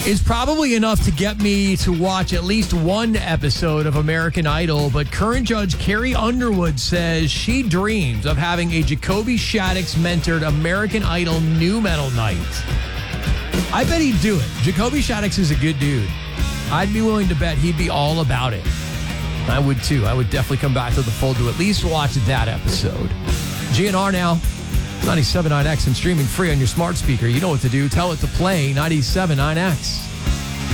is probably enough to get me to watch at least one episode of American Idol, but current judge Carrie Underwood says she dreams of having a Jacoby Shaddix-mentored American Idol new metal night. I bet he'd do it. Jacoby Shaddix is a good dude. I'd be willing to bet he'd be all about it. I would too. I would definitely come back to the fold to at least watch that episode. GNR now, 97.9X and streaming free on your smart speaker. You know what to do. Tell it to play 97.9X.